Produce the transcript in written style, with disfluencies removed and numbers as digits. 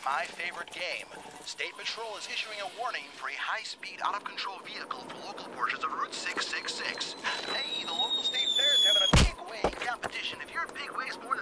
my favorite game. State Patrol is issuing a warning for a high-speed, out-of-control vehicle for local portions of Route 666. Hey, the local state fair is having a big weighing competition. If your big weighs more